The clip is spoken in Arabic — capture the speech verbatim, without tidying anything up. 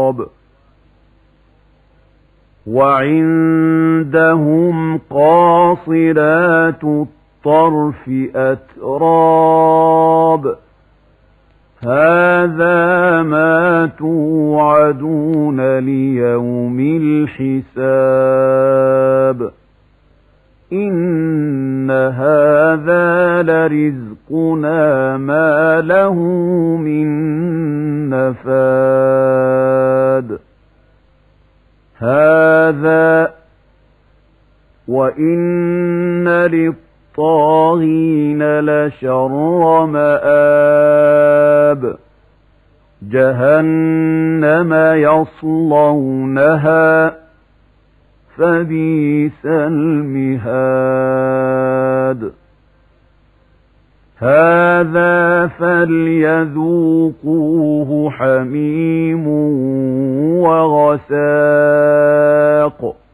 شراب وعندهم قاصرات الطرف أتراب هذا ما توعدون ليوم الحساب إن هذا لرزقنا ما له من نفاد هذا وإن للطاغين لشر مآب جهنم يصلونها فبئس المهاد هذا فليذوقوه حميم وغساق